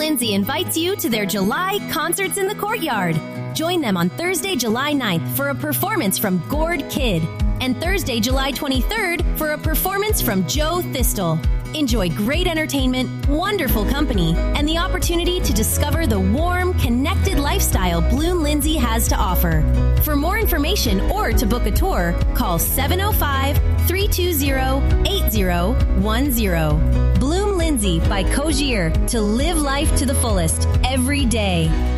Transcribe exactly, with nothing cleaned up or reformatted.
Lindsay invites you to their July Concerts in the Courtyard. Join them on Thursday, July ninth for a performance from Gord Kid and Thursday, July twenty-third for a performance from Joe Thistle. Enjoy great entertainment, wonderful company, and the opportunity to discover the warm, connected lifestyle Bloom Lindsay has to offer. For more information or to book a tour, call seven oh five, three two zero, eight zero one zero. Bloom Lindsay by Cogier, to live life to the fullest every day.